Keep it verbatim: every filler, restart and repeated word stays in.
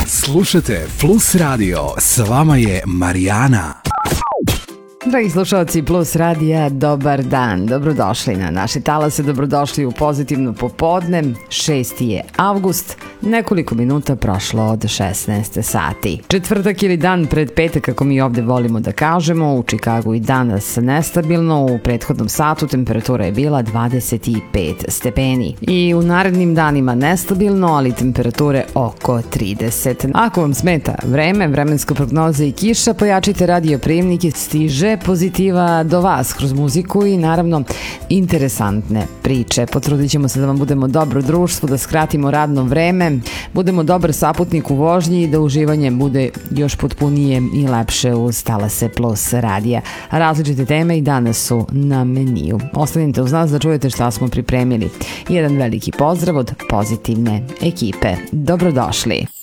Slušajte Plus Radio, s vama je Marijana. Dragi slušalci Plus radija, dobar dan, dobrodošli na naše talase, dobrodošli u Pozitivno popodne, šesti je avgust, nekoliko minuta prošlo od šesnaest sati. Četvrtak ili dan pred petak, kako mi ovde volimo da kažemo, u Čikagu i danas nestabilno, u prethodnom satu temperatura je bila dvadeset pet stepeni. I u narednim danima nestabilno, ali temperature oko trideset. Ako vam smeta vreme, vremenska prognoza i kiša, pojačite radio prijemnike, stiže pozitiva do vas kroz muziku i naravno interesantne priče. Potrudit ćemo se da vam budemo dobro društvo, da skratimo radno vreme, budemo dobar saputnik u vožnji i da uživanje bude još potpunije i lepše uz talase Plus radija. Različite teme i danas su na meniju. Ostanite uz nas da čujete šta smo pripremili. Jedan veliki pozdrav od pozitivne ekipe. Dobrodošli.